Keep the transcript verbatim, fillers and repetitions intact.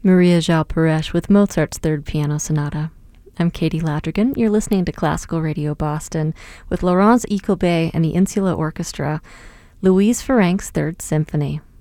Maria João Paresh with Mozart's Third Piano Sonata. I'm Katie Ladrigan. You're listening to Classical Radio Boston with Laurence Icobet and the Insula Orchestra, Louise Ferenc's Third Symphony.